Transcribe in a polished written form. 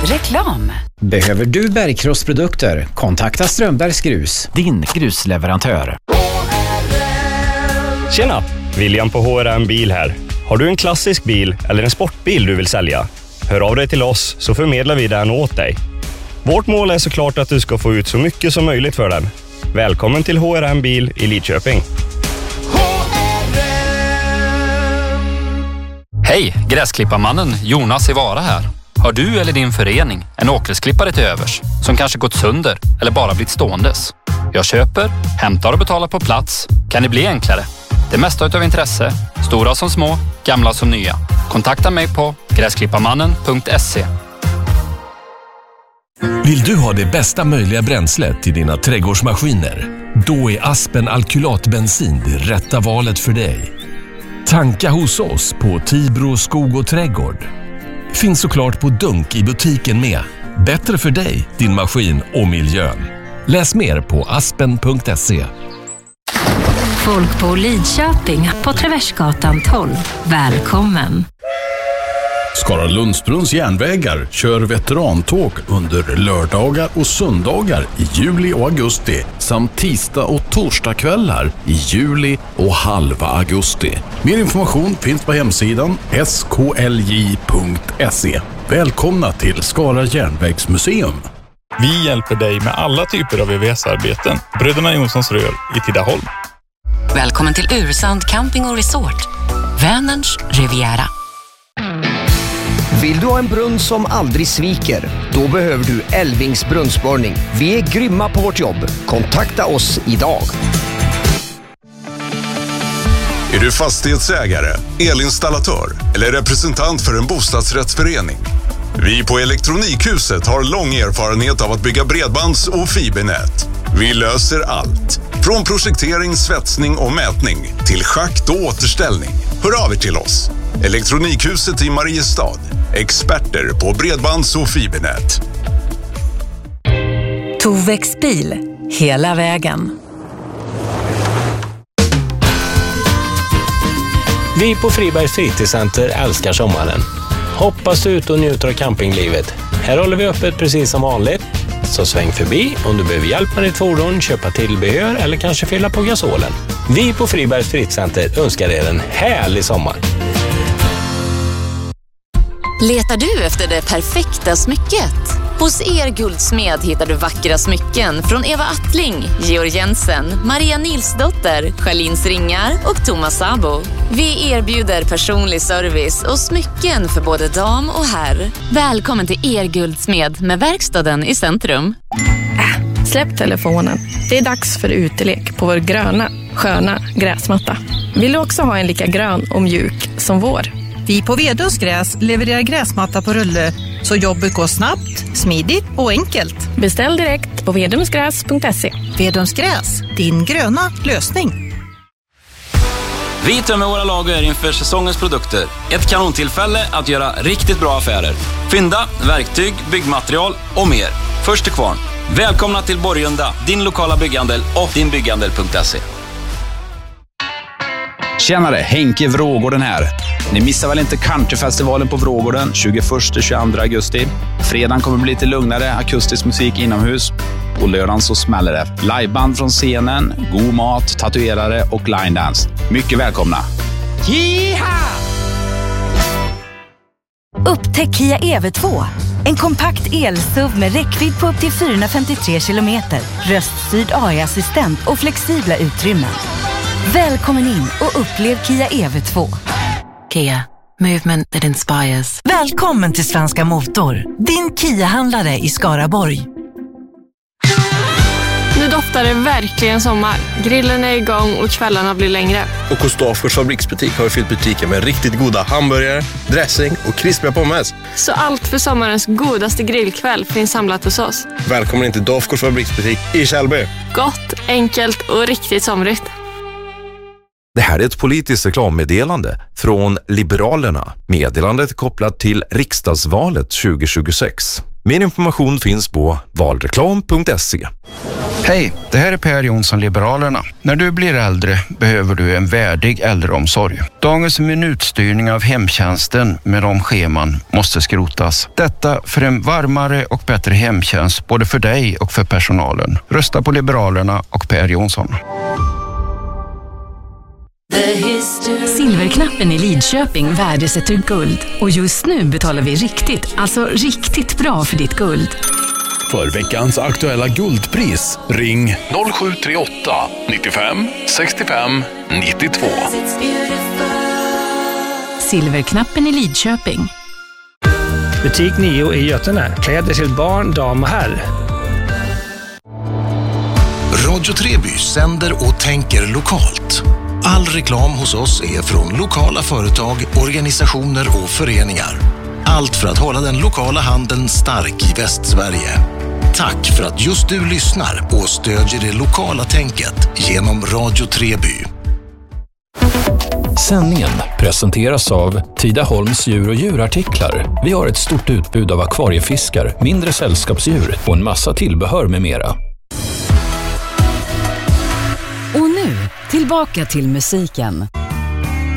Reklam. Behöver du bergkrossprodukter? Kontakta Strömbergs Grus, din grusleverantör. Tjena, William på HRM Bil här. Har du en klassisk bil eller en sportbil du vill sälja? Hör av dig till oss så förmedlar vi den åt dig. Vårt mål är såklart att du ska få ut så mycket som möjligt för den. Välkommen till HRM Bil i Lidköping. Hej, gräsklipparmannen Jonas i Vara här. Har du eller din förening en åkersklippare till övers som kanske gått sönder eller bara blivit ståendes? Jag köper, hämtar och betalar på plats. Kan det bli enklare? Det mesta utav intresse, stora som små, gamla som nya. Kontakta mig på gräsklipparmannen.se. Vill du ha det bästa möjliga bränslet till dina trädgårdsmaskiner? Då är Aspen alkylatbensin det rätta valet för dig. Tanka hos oss på Tibro skog och trädgård. Finns såklart på dunk i butiken med. Bättre för dig, din maskin och miljön. Läs mer på aspen.se. Folk på Lidköping på Traversgatan 12. Välkommen! Skara Lundsbrunns järnvägar kör veterantåg under lördagar och söndagar i juli och augusti samt tisdag och torsdagskvällar i juli och halva augusti. Mer information finns på hemsidan sklj.se. Välkomna till Skara järnvägsmuseum. Vi hjälper dig med alla typer av VVS-arbeten. Bröderna Jonssons rör i Tidaholm. Välkommen till Ursand Camping och Resort. Vänerns Riviera. Vill du ha en brunn som aldrig sviker? Då behöver du Elvings brunnsborrning. Vi är grymma på vårt jobb. Kontakta oss idag. Är du fastighetsägare, elinstallatör eller representant för en bostadsrättsförening? Vi på Elektronikhuset har lång erfarenhet av att bygga bredbands- och fibernät. Vi löser allt. Från projektering, svetsning och mätning till schakt och återställning. Hör av er till oss. Elektronikhuset i Mariestad. Experter på bredbands- och fibernät. Tovex bil. Hela vägen. Vi på Fribergs fritidscenter älskar sommaren. Hoppas ut och njuter av campinglivet. Här håller vi öppet precis som vanligt. Så sväng förbi om du behöver hjälp med ditt fordon, köpa tillbehör eller kanske fylla på gasolen. Vi på Fribergs fritidscenter önskar er en härlig sommar. Letar du efter det perfekta smycket? Hos Guldsmed hittar du vackra smycken från Eva Attling, Georg Jensen, Maria Nilsdotter, Charlins Ringar och Thomas Sabo. Vi erbjuder personlig service och smycken för både dam och herr. Välkommen till Guldsmed med verkstaden i centrum. Släpp telefonen. Det är dags för utelek på vår gröna, sköna gräsmatta. Vill du också ha en lika grön och mjuk som vår? Vi på Vedums gräs levererar gräsmatta på rulle så jobbet går snabbt, smidigt och enkelt. Beställ direkt på vedumsgräs.se. Vedums gräs, din gröna lösning. Vi tömmer våra lager inför säsongens produkter. Ett kanontillfälle att göra riktigt bra affärer. Fynda, verktyg, byggmaterial och mer. Först till kvarn. Välkomna till Borgunda, din lokala bygghandel och dinbygghandel.se. Tjenare, Henke Vrågården här. Ni missar väl inte Countryfestivalen på Vrågården 21-22 augusti. Fredagen kommer bli lite lugnare, akustisk musik inomhus. På lördagen så smäller det. Liveband från scenen, god mat, tatuerare och line dance. Mycket välkomna. Jiha! Upptäck Kia EV2. En kompakt el-SUV med räckvidd på upp till 453 kilometer. Röststyrd AI-assistent och flexibla utrymmen. Välkommen in och upplev Kia EV2. Kia. Movement that inspires. Välkommen till Svenska Motor. Din Kia-handlare i Skaraborg. Nu doftar det verkligen sommar. Grillen är igång och kvällarna blir längre. Och hos Dafgårds fabriksbutik har vi fyllt butiken med riktigt goda hamburgare, dressing och krispiga pommes. Så allt för sommarens godaste grillkväll finns samlat hos oss. Välkommen in till Dafgårds fabriksbutik i Kjellby. Gott, enkelt och riktigt somrigt. Det här är ett politiskt reklammeddelande från Liberalerna. Meddelandet är kopplat till riksdagsvalet 2026. Mer information finns på valreklam.se. Hej, det här är Per Jonsson, Liberalerna. När du blir äldre behöver du en värdig äldreomsorg. Dagens minutstyrning av hemtjänsten med de scheman måste skrotas. Detta för en varmare och bättre hemtjänst både för dig och för personalen. Rösta på Liberalerna och Per Jonsson. Silverknappen i Lidköping värdesätter guld. Och just nu betalar vi riktigt bra för ditt guld. För veckans aktuella guldpris, ring 0738 95 65 92. Silverknappen i Lidköping. Butik 9 i Götene. Kläder till barn, dam och herr. Radio Treby sänder och tänker lokalt. All reklam hos oss är från lokala företag, organisationer och föreningar. Allt för att hålla den lokala handeln stark i Västsverige. Tack för att just du lyssnar och stödjer det lokala tänket genom Radio Treby. Sändningen presenteras av Tidaholms djur- och djurartiklar. Vi har ett stort utbud av akvariefiskar, mindre sällskapsdjur och en massa tillbehör med mera. Och nu, tillbaka till musiken.